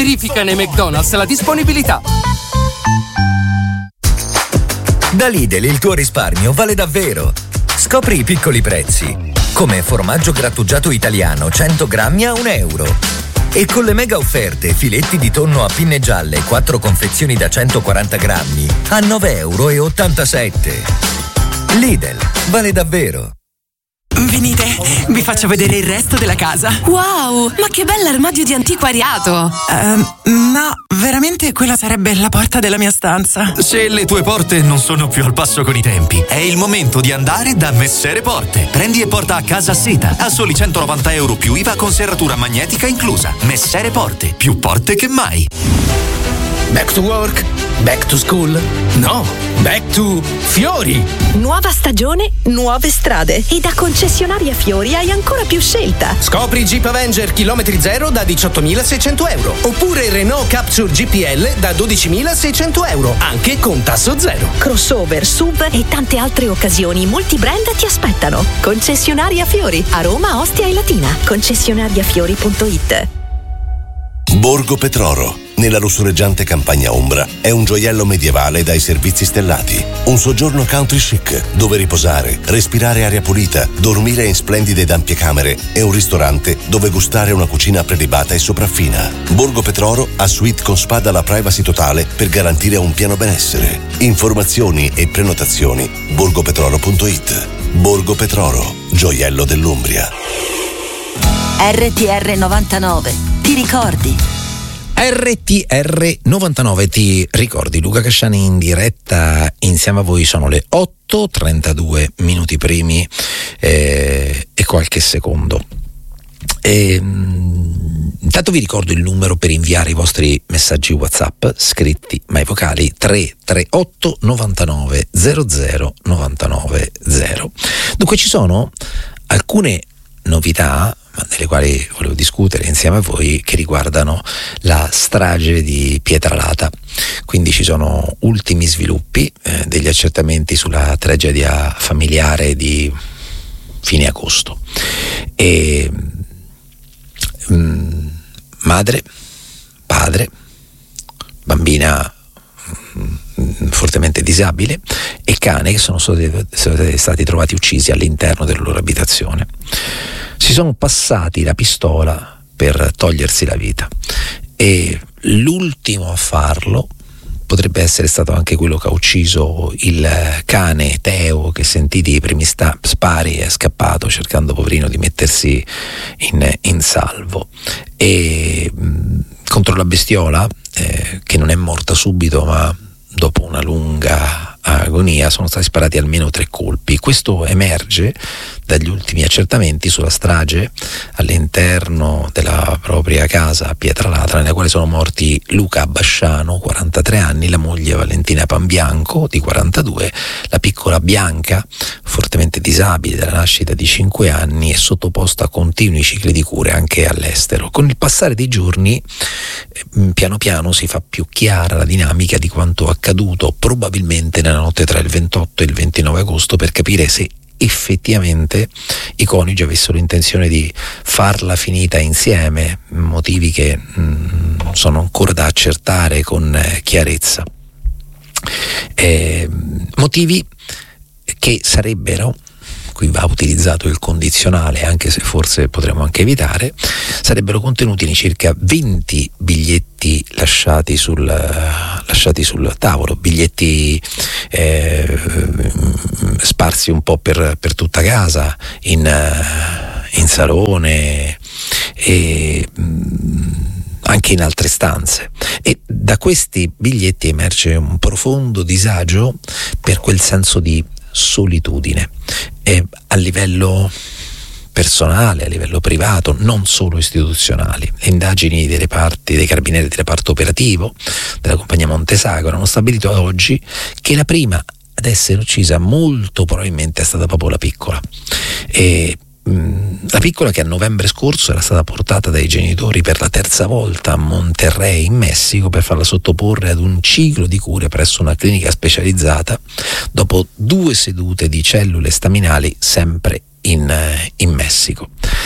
Verifica nei McDonald's la disponibilità. Da Lidl il tuo risparmio vale davvero. Scopri i piccoli prezzi, come formaggio grattugiato italiano 100 grammi a €1. E con le mega offerte filetti di tonno a pinne gialle 4 confezioni da 140 grammi a €9,87. Lidl, vale davvero. Venite, vi faccio vedere il resto della casa. Wow, ma che bell'armadio di antiquariato! No, veramente quella sarebbe la porta della mia stanza. Se le tue porte non sono più al passo con i tempi, è il momento di andare da Messere Porte. Prendi e porta a casa seta a soli €190 più IVA con serratura magnetica inclusa. Messere Porte, più porte che mai. Back to work? Back to school? No, back to Fiori! Nuova stagione, nuove strade. E da concessionaria Fiori hai ancora più scelta. Scopri il Jeep Avenger chilometri zero da €18.600. Oppure il Renault Capture GPL da €12.600. Anche con tasso zero. Crossover, SUV e tante altre occasioni multibrand ti aspettano. Concessionaria Fiori. A Roma, Ostia e Latina. Concessionariafiori.it. Borgo Petroro, nella lussureggiante campagna ombra, è un gioiello medievale dai servizi stellati. Un soggiorno country chic, dove riposare, respirare aria pulita, dormire in splendide ed ampie camere e un ristorante dove gustare una cucina prelibata e sopraffina. Borgo Petroro ha suite con spa dalla privacy totale per garantire un pieno benessere. Informazioni e prenotazioni borgopetroro.it. Borgo Petroro, gioiello dell'Umbria. RTR 99, ti ricordi? RTR 99 ti ricordi. Luca Casciani in diretta insieme a voi. Sono le 8:32 minuti primi e qualche secondo. Intanto vi ricordo il numero per inviare i vostri messaggi WhatsApp scritti ma i vocali: 338 99 00 99 0. Dunque ci sono alcune novità delle quali volevo discutere insieme a voi, che riguardano la strage di Pietralata. Quindi ci sono ultimi sviluppi degli accertamenti sulla tragedia familiare di fine agosto. E madre, padre, bambina fortemente disabile e cane che sono stati trovati uccisi all'interno della loro abitazione. Si sono passati la pistola per togliersi la vita e l'ultimo a farlo potrebbe essere stato anche quello che ha ucciso il cane Teo, che sentiti i primi spari è scappato cercando, poverino, di mettersi in salvo. E contro la bestiola, che non è morta subito ma dopo una lunga agonia, sono stati sparati almeno 3 colpi. Questo emerge dagli ultimi accertamenti sulla strage all'interno della propria casa a Pietralata, nella quale sono morti Luca Basciano, 43 anni, la moglie Valentina Panbianco, di 42, la piccola Bianca, fortemente disabile dalla nascita, di 5 anni e sottoposta a continui cicli di cure anche all'estero. Con il passare dei giorni, piano piano si fa più chiara la dinamica di quanto accaduto probabilmente nella notte tra il 28 e il 29 agosto, per capire se effettivamente i coniugi avessero intenzione di farla finita insieme, motivi che sono ancora da accertare con chiarezza. Motivi che sarebbero, qui va utilizzato il condizionale, anche se forse potremmo anche evitare, sarebbero contenuti nei circa 20 biglietti lasciati sul tavolo, biglietti sparsi un po' per tutta casa, in salone e anche in altre stanze. E da questi biglietti emerge un profondo disagio per quel senso di solitudine, a livello personale, a livello privato, non solo istituzionali. Le indagini dei carabinieri del reparto operativo della compagnia Montesagro hanno stabilito ad oggi che la prima ad essere uccisa molto probabilmente è stata proprio la piccola. La piccola, che a novembre scorso era stata portata dai genitori per la 3ª volta a Monterrey in Messico per farla sottoporre ad un ciclo di cure presso una clinica specializzata dopo 2 sedute di cellule staminali sempre in Messico.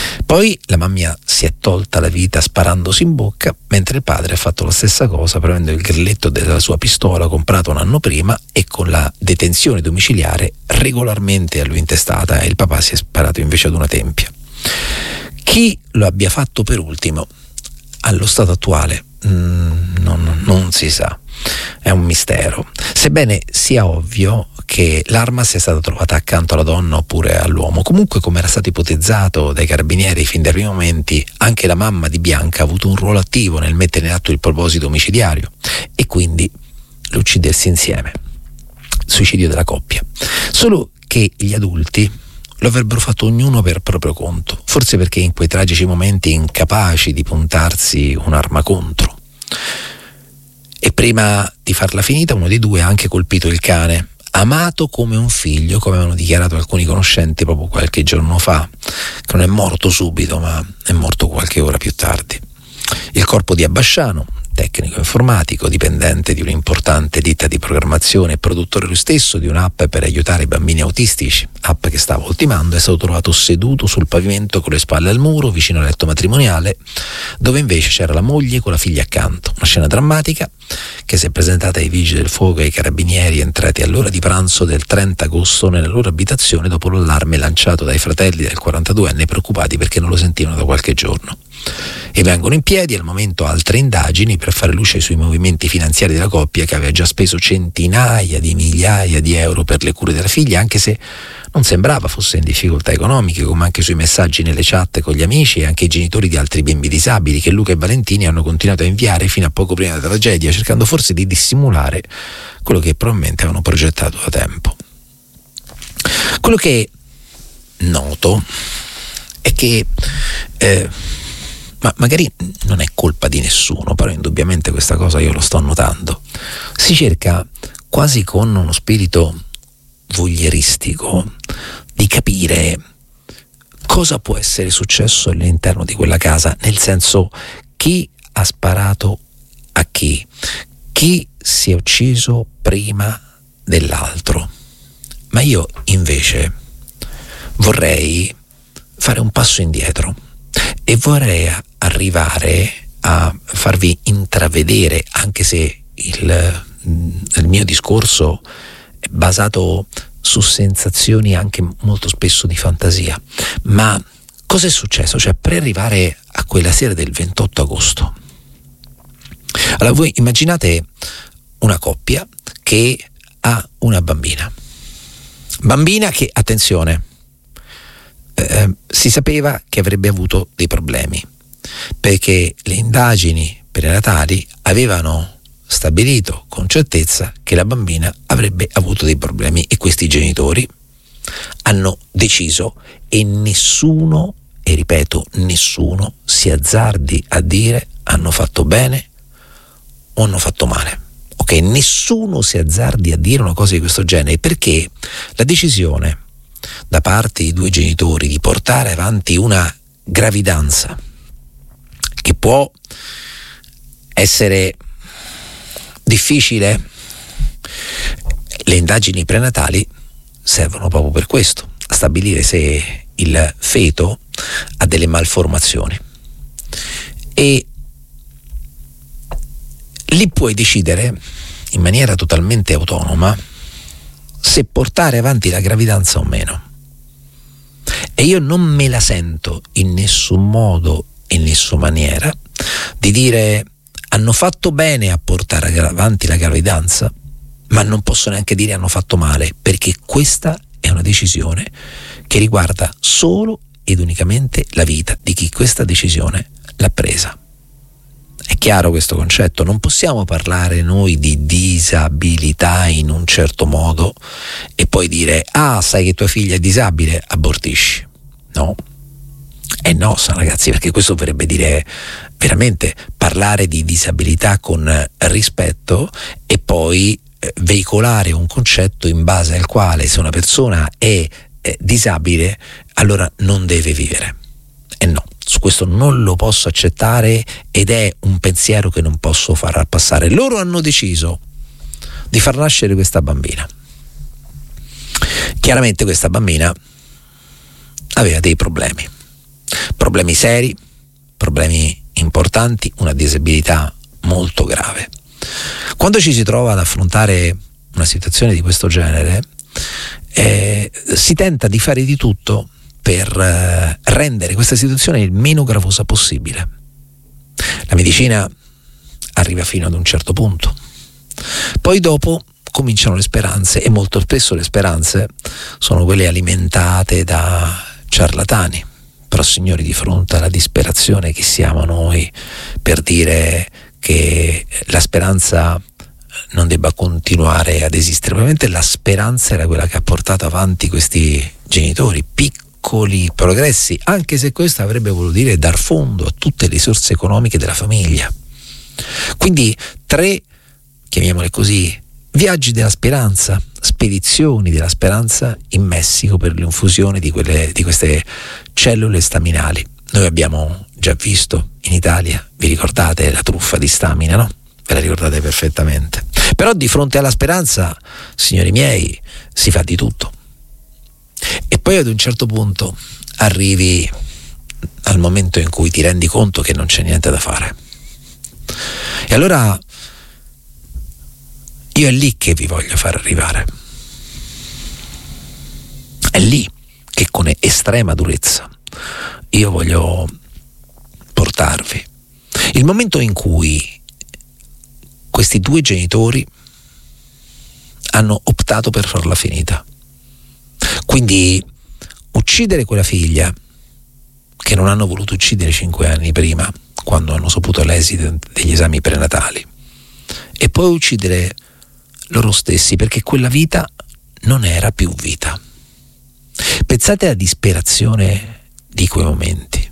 Poi la mamma si è tolta la vita sparandosi in bocca, mentre il padre ha fatto la stessa cosa prendendo il grilletto della sua pistola comprato un anno prima e con la detenzione domiciliare regolarmente a lui intestata, e il papà si è sparato invece ad una tempia. Chi lo abbia fatto per ultimo, allo stato attuale, non si sa, è un mistero, sebbene sia ovvio che l'arma sia stata trovata accanto alla donna oppure all'uomo. Comunque, come era stato ipotizzato dai carabinieri fin dai primi momenti, anche la mamma di Bianca ha avuto un ruolo attivo nel mettere in atto il proposito omicidiario e quindi l'uccidersi insieme, suicidio della coppia, solo che gli adulti lo avrebbero fatto ognuno per proprio conto, forse perché in quei tragici momenti incapaci di puntarsi un'arma contro. E prima di farla finita, uno dei due ha anche colpito il cane, amato come un figlio, come avevano dichiarato alcuni conoscenti proprio qualche giorno fa, che non è morto subito ma è morto qualche ora più tardi. Il corpo di Abbasciano, tecnico informatico, dipendente di un'importante ditta di programmazione e produttore lui stesso di un'app per aiutare i bambini autistici, app che stava ultimando, è stato trovato seduto sul pavimento con le spalle al muro vicino al letto matrimoniale, dove invece c'era la moglie con la figlia accanto. Una scena drammatica che si è presentata ai vigili del fuoco e ai carabinieri entrati all'ora di pranzo del 30 agosto nella loro abitazione dopo l'allarme lanciato dai fratelli del 42enne preoccupati perché non lo sentivano da qualche giorno. E vengono in piedi al momento altre indagini per fare luce sui movimenti finanziari della coppia, che aveva già speso centinaia di migliaia di euro per le cure della figlia, anche se non sembrava fosse in difficoltà economiche, come anche sui messaggi nelle chat con gli amici e anche i genitori di altri bimbi disabili che Luca e Valentini hanno continuato a inviare fino a poco prima della tragedia, cercando forse di dissimulare quello che probabilmente avevano progettato da tempo. Quello che noto è che ma magari non è colpa di nessuno, però indubbiamente questa cosa io lo sto notando, si cerca quasi con uno spirito voyeuristico di capire cosa può essere successo all'interno di quella casa, nel senso, chi ha sparato a chi si è ucciso prima dell'altro. Ma io invece vorrei fare un passo indietro e vorrei arrivare a farvi intravedere, anche se il mio discorso è basato su sensazioni anche molto spesso di fantasia, ma cosa è successo? Cioè, per arrivare a quella sera del 28 agosto, allora voi immaginate una coppia che ha una bambina che, attenzione, si sapeva che avrebbe avuto dei problemi, perché le indagini prenatali avevano stabilito con certezza che la bambina avrebbe avuto dei problemi, e questi genitori hanno deciso, e nessuno, e ripeto nessuno, si azzardi a dire hanno fatto bene o hanno fatto male. Ok, nessuno si azzardi a dire una cosa di questo genere, perché la decisione da parte di due genitori di portare avanti una gravidanza che può essere difficile, le indagini prenatali servono proprio per questo, a stabilire se il feto ha delle malformazioni, e lì puoi decidere in maniera totalmente autonoma se portare avanti la gravidanza o meno. E io non me la sento in nessun modo e in nessuna maniera di dire hanno fatto bene a portare avanti la gravidanza, ma non posso neanche dire hanno fatto male, perché questa è una decisione che riguarda solo ed unicamente la vita di chi questa decisione l'ha presa. È chiaro questo concetto? Non possiamo parlare noi di disabilità in un certo modo e poi dire sai che tua figlia è disabile, abortisci. No. No, ragazzi, perché questo vorrebbe dire veramente parlare di disabilità con rispetto e poi veicolare un concetto in base al quale, se una persona è disabile, allora non deve vivere. No, su questo non lo posso accettare ed è un pensiero che non posso far passare. Loro hanno deciso di far nascere questa bambina. Chiaramente questa bambina aveva dei problemi. Problemi seri, problemi importanti, una disabilità molto grave. Quando ci si trova ad affrontare una situazione di questo genere, si tenta di fare di tutto per rendere questa situazione il meno gravosa possibile. La medicina arriva fino ad un certo punto, poi dopo cominciano le speranze, e molto spesso le speranze sono quelle alimentate da ciarlatani. Però, signori, di fronte alla disperazione, chi siamo noi per dire che la speranza non debba continuare ad esistere? Probabilmente la speranza era quella che ha portato avanti questi genitori, piccoli progressi, anche se questo avrebbe voluto dire dar fondo a tutte le risorse economiche della famiglia. Quindi 3, chiamiamole così, viaggi della speranza, spedizioni della speranza in Messico per l'infusione di queste cellule staminali. Noi abbiamo già visto in Italia, vi ricordate la truffa di stamina, no? Ve la ricordate perfettamente. Però di fronte alla speranza, signori miei, si fa di tutto. E poi ad un certo punto arrivi al momento in cui ti rendi conto che non c'è niente da fare. E allora io è lì che vi voglio far arrivare. È lì che con estrema durezza io voglio portarvi. Il momento in cui questi 2 genitori hanno optato per farla finita. Quindi uccidere quella figlia che non hanno voluto uccidere 5 anni prima, quando hanno saputo l'esito degli esami prenatali, e poi uccidere loro stessi perché quella vita non era più vita. Pensate alla disperazione di quei momenti.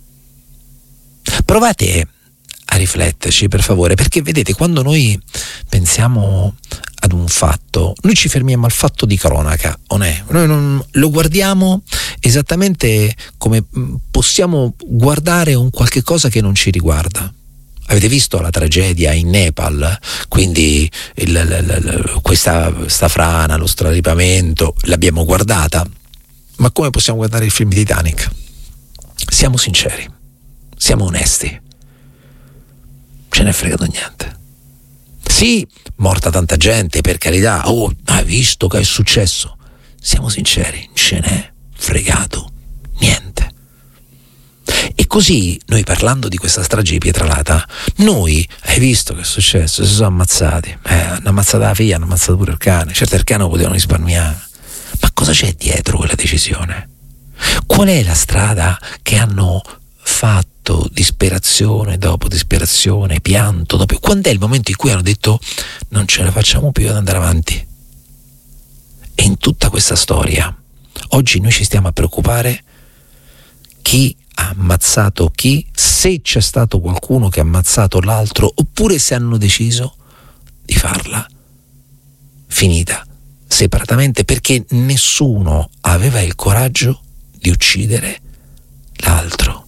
Provate a rifletterci, per favore, perché vedete, quando noi pensiamo ad un fatto, noi ci fermiamo al fatto di cronaca, noi non lo guardiamo esattamente come possiamo guardare un qualche cosa che non ci riguarda. Avete visto la tragedia in Nepal? Quindi questa frana, lo straripamento, l'abbiamo guardata, ma come possiamo guardare il film Titanic? Siamo sinceri, siamo onesti, ce ne è fregato niente. Sì, morta tanta gente, per carità, hai visto che è successo? Siamo sinceri, ce n'è fregato niente. E così, noi parlando di questa strage di Pietralata, noi, hai visto che è successo? Si sono ammazzati, hanno ammazzato la figlia, hanno ammazzato pure il cane. Certo, il cane lo potevano risparmiare, ma cosa c'è dietro quella decisione? Qual è la strada che hanno fatto? Disperazione dopo disperazione, pianto dopo. Quando è il momento in cui hanno detto non ce la facciamo più ad andare avanti? E in tutta questa storia oggi noi ci stiamo a preoccupare chi ha ammazzato chi, se c'è stato qualcuno che ha ammazzato l'altro, oppure se hanno deciso di farla finita separatamente perché nessuno aveva il coraggio di uccidere l'altro.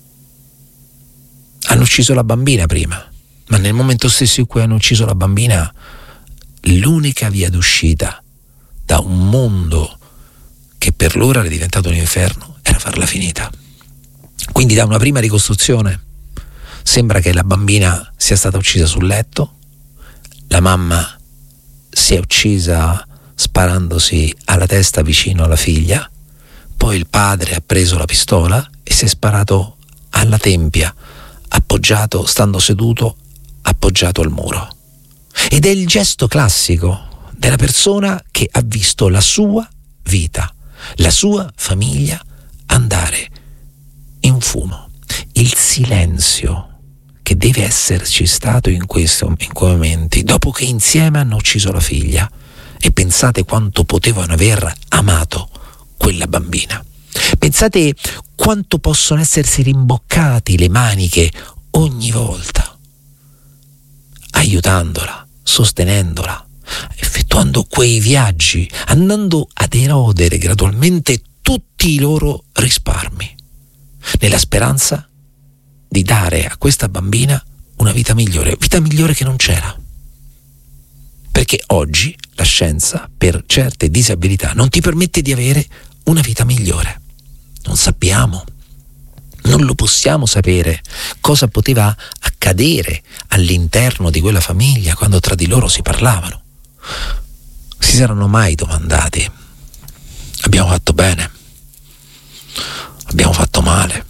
Hanno ucciso la bambina prima, ma nel momento stesso in cui hanno ucciso la bambina, l'unica via d'uscita da un mondo che per loro era diventato un inferno era farla finita. Quindi da una prima ricostruzione sembra che la bambina sia stata uccisa sul letto, la mamma si è uccisa sparandosi alla testa vicino alla figlia, poi il padre ha preso la pistola e si è sparato alla tempia, appoggiato, stando seduto, appoggiato al muro. Ed è il gesto classico della persona che ha visto la sua vita, la sua famiglia andare in fumo. Il silenzio che deve esserci stato in quei momenti, dopo che insieme hanno ucciso la figlia, e pensate quanto potevano aver amato quella bambina. Pensate quanto possono essersi rimboccati le maniche ogni volta, aiutandola, sostenendola, effettuando quei viaggi, andando ad erodere gradualmente tutti i loro risparmi, nella speranza di dare a questa bambina una vita migliore che non c'era. Perché oggi la scienza, per certe disabilità, non ti permette di avere una vita migliore. Non sappiamo Non lo possiamo sapere cosa poteva accadere all'interno di quella famiglia quando tra di loro si parlavano. Si saranno mai domandati: abbiamo fatto bene? Abbiamo fatto male?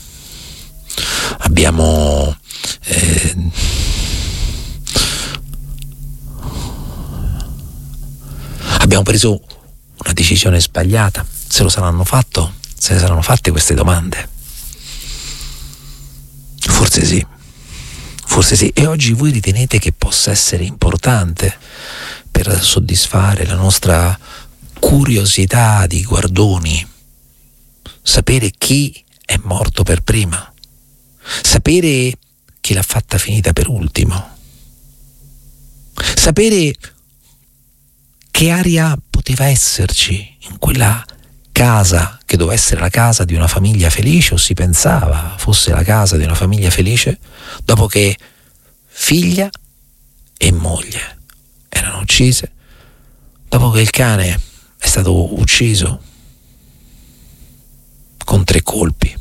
Abbiamo preso una decisione sbagliata? Se ne saranno fatte queste domande? Forse sì. E oggi voi ritenete che possa essere importante per soddisfare la nostra curiosità di guardoni sapere chi è morto per prima, sapere chi l'ha fatta finita per ultimo, sapere che aria poteva esserci in quella casa che doveva essere la casa di una famiglia felice, o si pensava fosse la casa di una famiglia felice, dopo che figlia e moglie erano uccise, dopo che il cane è stato ucciso con 3 colpi,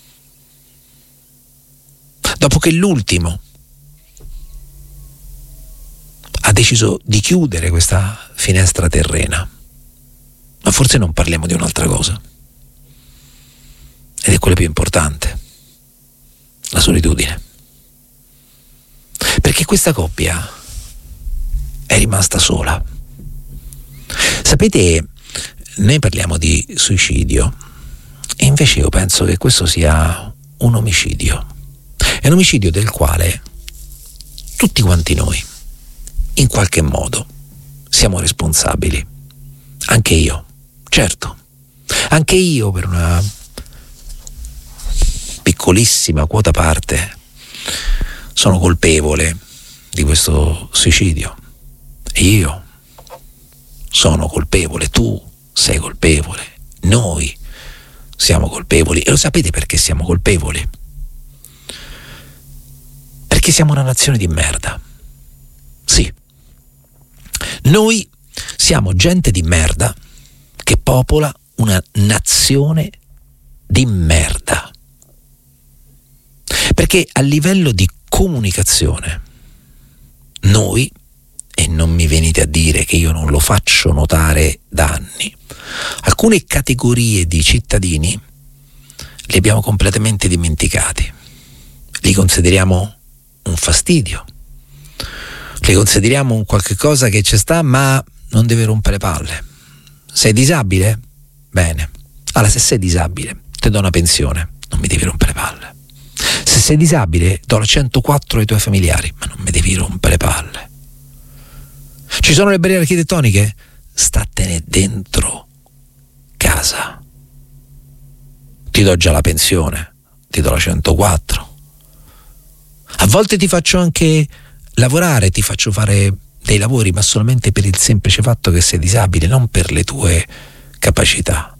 dopo che l'ultimo ha deciso di chiudere questa finestra terrena. Ma forse non parliamo di un'altra cosa, ed è quella più importante: la solitudine. Perché questa coppia è rimasta sola. Sapete, noi parliamo di suicidio e invece io penso che questo sia un omicidio. È un omicidio del quale tutti quanti noi, in qualche modo, siamo responsabili. Anche io, certo, anche io per una piccolissima quota parte sono colpevole di questo suicidio. Io sono colpevole, tu sei colpevole, noi siamo colpevoli. E lo sapete perché siamo colpevoli? Perché siamo una nazione di merda. Sì, noi siamo gente di merda che popola una nazione di merda. Perché a livello di comunicazione noi, e non mi venite a dire che io non lo faccio notare da anni, alcune categorie di cittadini li abbiamo completamente dimenticati, li consideriamo un fastidio, li consideriamo un qualche cosa che ci sta ma non deve rompere palle. Sei disabile? Bene. Allora, se sei disabile ti do una pensione, non mi devi rompere palle. Se sei disabile do la 104 ai tuoi familiari, ma non mi devi rompere palle. Ci sono le barriere architettoniche? Statene dentro casa. Ti do già la pensione, ti do la 104. A volte ti faccio anche lavorare, ti faccio fare dei lavori, ma solamente per il semplice fatto che sei disabile, non per le tue capacità.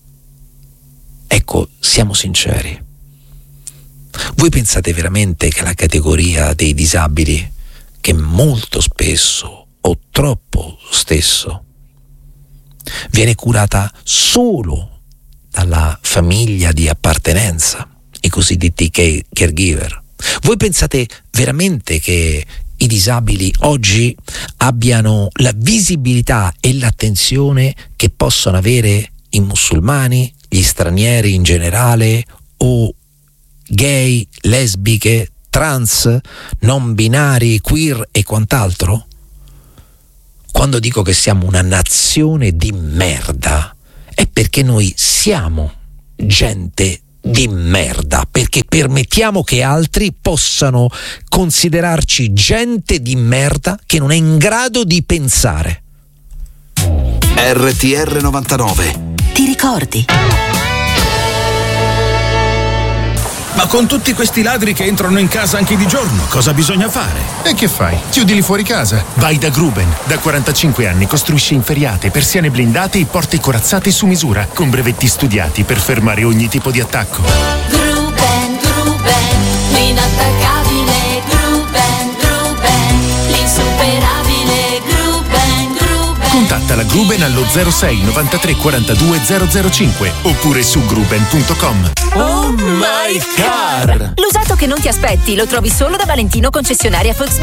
Ecco, siamo sinceri. Voi pensate veramente che la categoria dei disabili, che molto spesso o troppo spesso viene curata solo dalla famiglia di appartenenza, i cosiddetti caregiver, voi pensate veramente che i disabili oggi abbiano la visibilità e l'attenzione che possono avere i musulmani, gli stranieri in generale, o gay, lesbiche, trans, non binari, queer e quant'altro? Quando dico che siamo una nazione di merda è perché noi siamo gente di merda, perché permettiamo che altri possano considerarci gente di merda che non è in grado di pensare. RTR 99. Ti ricordi? Ma con tutti questi ladri che entrano in casa anche di giorno, cosa bisogna fare? E che fai? Chiudili fuori casa. Vai da Gruben. Da 45 anni costruisce inferriate, persiane blindate e porte corazzate su misura, con brevetti studiati per fermare ogni tipo di attacco. Gruben, l'inattaccabile. Gruben, l'insuperabile. Gruben. Contatta la Gruben allo 06 93 42 005 oppure su gruben.com. Oh my car! L'usato che non ti aspetti lo trovi solo da Valentino concessionaria Volkswagen.